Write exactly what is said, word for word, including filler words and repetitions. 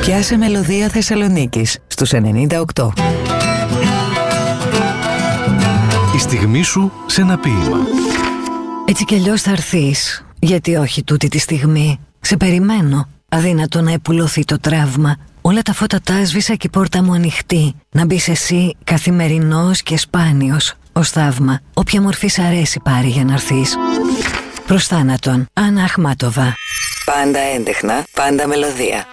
Πιάσε μελωδία Θεσσαλονίκης στους ενενήντα οκτώ. Η στιγμή σου σε ένα ποίημα. Έτσι κι αλλιώς θα έρθεις. Γιατί όχι τούτη τη στιγμή. Σε περιμένω. Αδύνατο να επουλωθεί το τραύμα. Όλα τα φώτα τα άσβησα και η πόρτα μου ανοιχτή. Να μπεις εσύ καθημερινός και σπάνιος. Ως θαύμα. Όποια μορφή σ' αρέσει πάρει για να έρθεις. Προς θάνατον. Άννα Αχμάτοβα. Πάντα έντεχνα, πάντα μελωδία.